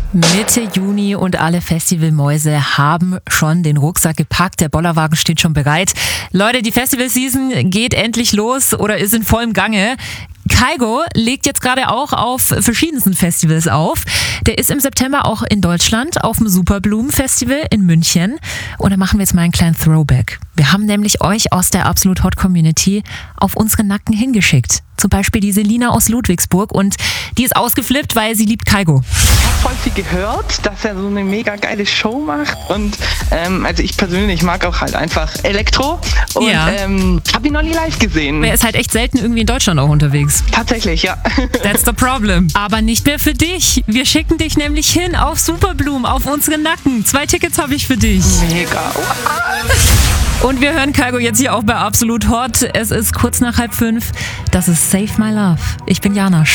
Mitte Juni und alle Festivalmäuse haben schon den Rucksack gepackt. Der Bollerwagen steht schon bereit. Leute, die Festivalseason geht endlich los oder ist in vollem Gange. Kygo legt jetzt gerade auch auf verschiedensten Festivals auf. Der ist im September auch in Deutschland auf dem Superblumen Festival in München. Und da machen wir jetzt mal einen kleinen Throwback. Wir haben nämlich euch aus der Absolut Hot Community auf unsere Nacken hingeschickt. Zum Beispiel die Selina aus Ludwigsburg und die ist ausgeflippt, weil sie liebt Kygo. Ich habe voll viel gehört, dass er so eine mega geile Show macht und also ich persönlich mag auch halt einfach Elektro und habe ihn noch nie live gesehen. Er ist halt echt selten irgendwie in Deutschland auch unterwegs. Tatsächlich, ja. That's the problem. Aber nicht mehr für dich. Wir schicken dich nämlich hin auf Superblumen, auf unsere Nacken. 2 Tickets habe ich für dich. Mega. Und wir hören Kygo jetzt hier auch bei Absolut Hot. Es ist kurz nach 4:30. Das ist Save My Love. Ich bin Jana. Schön.